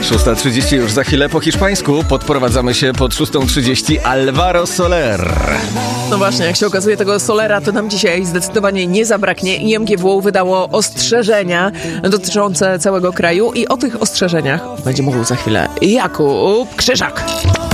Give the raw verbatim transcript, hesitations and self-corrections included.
szósta trzydzieści już za chwilę po hiszpańsku. Podprowadzamy się pod szósta trzydzieści. Alvaro Soler. No właśnie, jak się okazuje, tego Solera to nam dzisiaj zdecydowanie nie zabraknie. I M G W wydało ostrzeżenia dotyczące całego kraju i o tych ostrzeżeniach będzie mówił za chwilę Jakub Krzyżak.